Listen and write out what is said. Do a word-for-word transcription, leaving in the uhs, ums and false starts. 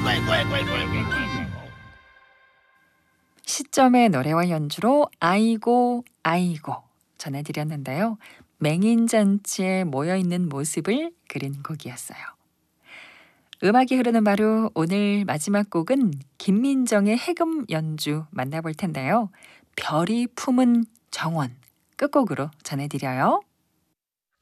시점의 노래와 연주로 아이고 아이고 전해드렸는데요. 맹인잔치에 모여있는 모습을 그린 곡이었어요. 음악이 흐르는 바로 오늘 마지막 곡은 김민정의 해금 연주 만나볼 텐데요. 별이 품은 정원 끝곡으로 전해드려요.